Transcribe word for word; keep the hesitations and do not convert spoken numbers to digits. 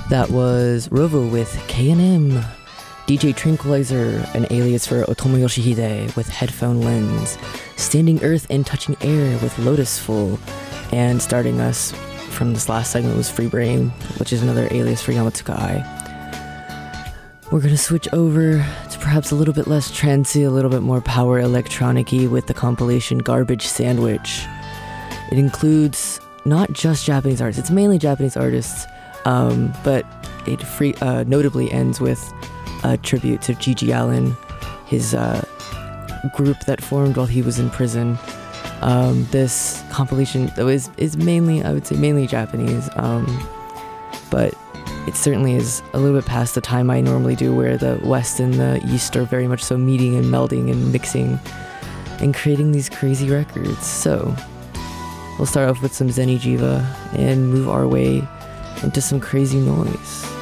That was Rovo with K and M. D J Tranquilizer, an alias for Otomo Yoshihide with Headphone Lens. Standing Earth and Touching Air with Lotus Full. And starting us from this last segment was Free Brain, which is another alias for Yamatsuka Ai. We're gonna switch over to perhaps a little bit less trancey, a little bit more power electronic-y with the compilation Garbage Sandwich. It includes not just Japanese artists, it's mainly Japanese artists, um, but it free, uh, notably ends with a tribute to Gigi Allen, his uh, group that formed while he was in prison. Um, this compilation though is, is mainly, I would say mainly Japanese, um, but it certainly is a little bit past the time I normally do, where the West and the East are very much so meeting and melding and mixing and creating these crazy records. So we'll start off with some Zenny Jiva and move our way into some crazy noise.